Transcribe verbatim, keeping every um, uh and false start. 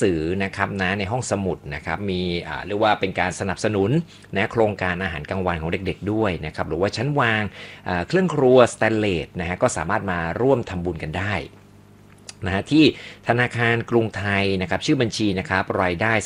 สือนะครับนะในห้องสมุดนะครับมีอ่าเรียกว่าเป็นการสนับสนุนนะโครงการอาหารกลางวันของเด็กๆด้วยนะครับหรือว่าชั้นวางอ่าเครื่องครัวสแตนเลสนะฮะก็สามารถมาร่วมทำบุญกันได้นะฮะที่ธนาคารกรุงไทยนะครับชื่อบัญชีนะครับรายได้